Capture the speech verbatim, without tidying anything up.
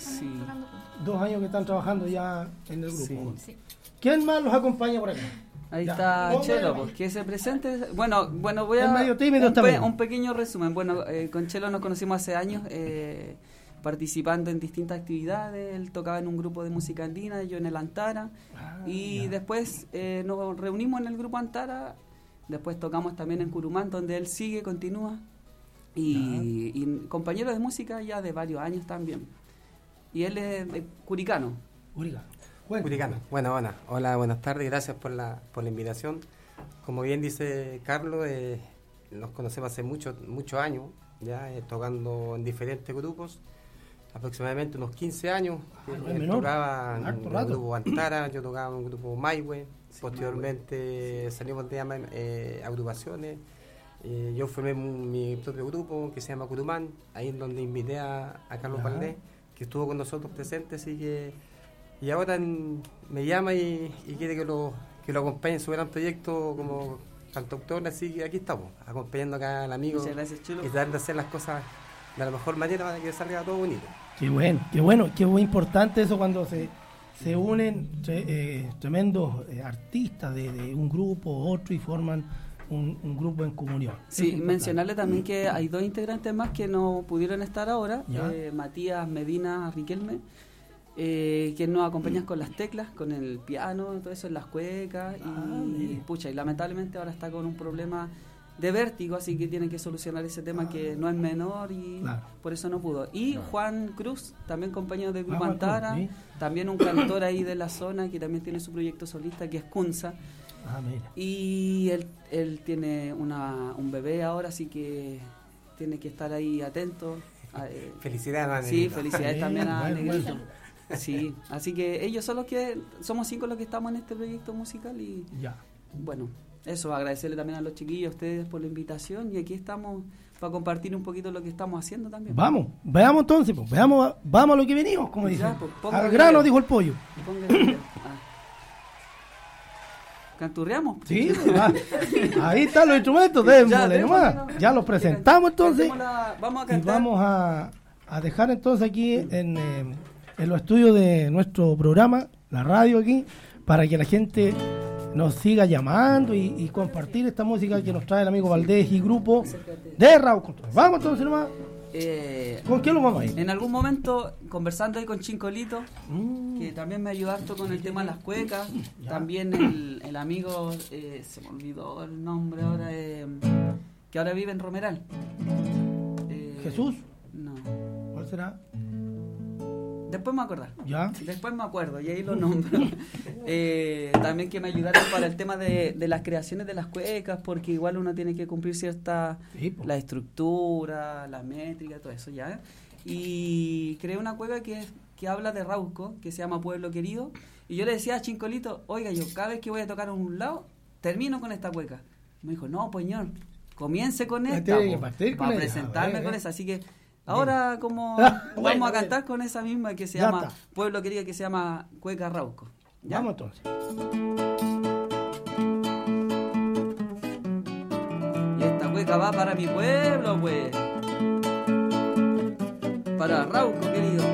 están Sí. tocando juntos. Dos años que están trabajando ya en el grupo. Sí. Sí. ¿Quién más los acompaña por acá? Ahí Ya. está Póngale Chelo, la pues, que se presente. Bueno, bueno, voy Es a medio tímido un, también. un pequeño resumen. Bueno, eh, con Chelo nos conocimos hace años, eh, participando en distintas actividades. Él tocaba en un grupo de música andina, yo en el Antara. Ah, y ya. después eh, nos reunimos en el grupo Antara. Después tocamos también en Curumán, donde él sigue, continúa. Y, y compañero de música ya de varios años también. Y él es de curicano. Uriga. Bueno, Curicano. Bueno, bueno, hola, buenas tardes, gracias por la, por la invitación. Como bien dice Carlos, eh, nos conocemos hace muchos muchos años, ya eh, tocando en diferentes grupos, aproximadamente unos quince años. Ah, no es Él menor. tocaba en Harto un rato. grupo Antara, yo tocaba en un grupo Maihue, posteriormente salimos de llama- eh, agrupaciones. Eh, yo formé mu- mi propio grupo que se llama Curumán, ahí en donde invité a, a Carlos Ya. Valdés, que estuvo con nosotros presente, así que y ahora en- me llama y, y quiere que lo que lo acompañe en su gran proyecto como cantautor, así que aquí estamos, acompañando acá al amigo Muchas gracias, Chelo. y tratar de hacer las cosas de la mejor manera para que salga todo bonito. qué bueno, qué bueno, qué muy importante eso cuando se, se unen tre- eh, tremendos eh, artistas de, de un grupo u otro y forman un, un grupo en comunión. Eso es Sí, importante. mencionarle también que hay dos integrantes más que no pudieron estar ahora, Ya. eh, Matías Medina Riquelme, eh, que nos acompañan con las teclas, con el piano, todo eso en las cuecas, y, Ah, mire. pucha, y lamentablemente ahora está con un problema de vértigo, así que tiene que solucionar ese tema que no es menor y Claro. por eso no pudo. Y Juan Cruz, también compañero del grupo Juan Cruz, Antara, sí. también un cantor ahí de la zona que también tiene su proyecto solista, que es Kunza. Ah, mira. Y él, él tiene una, un bebé ahora, así que tiene que estar ahí atento. a- eh, Felicidades, a sí, Negrito. felicidades Bien, también a bueno, Negrito. bueno. Sí, así que ellos son los que, somos cinco los que estamos en este proyecto musical y Ya. bueno, eso, agradecerle también a los chiquillos, a ustedes por la invitación y aquí estamos para compartir un poquito lo que estamos haciendo también. Vamos, veamos entonces, pues, veamos, vamos a lo que venimos, como Ya, dicen. pues, póngale Al grano, video. dijo el pollo. Póngale- ah. ¿Canturreamos? Sí, va. Ahí están los instrumentos, démosle démosle nomás. nomás. Ya los presentamos entonces. Cantemos la- vamos a Y cantar. vamos a, a dejar entonces aquí en, eh, en los estudios de nuestro programa, la radio aquí, para que la gente nos siga llamando y, y compartir esta música que nos trae el amigo Valdés y grupo de Rauco. Vamos entonces nomás. Eh, ¿Con quién lo vamos a ir? En algún momento, conversando ahí con Chincolito, Mm, que también me ayudó harto con el tema de las cuecas, Ya. también el, el amigo, eh, se me olvidó el nombre ahora, eh, que ahora vive en Romeral. Eh, ¿Jesús? No. ¿Cuál será? Después me acordar. ¿Ya? Después me acuerdo y ahí lo nombro. Eh, también que me ayudaron para el tema de, de las creaciones de las cuecas, porque igual uno tiene que cumplir cierta Sí, po. la estructura, la métrica, todo eso ya. Y creé una cueca que, que habla de Rauco, que se llama Pueblo Querido. Y yo le decía a Chincolito, oiga, yo cada vez que voy a tocar a un lado, termino con esta cueca. Me dijo, no, pues señor, comience con Ya esta, tiene que po, partir con para ella. presentarme Eh, con eh. esa. Así que ahora como Ah, vamos bueno, a cantar bueno. con esa misma que se Ya llama está. Pueblo Querido, que se llama Cueca Rauco. ¿Ya? Vamos entonces. Y esta cueca va para mi pueblo, pues. Para Rauco, querido.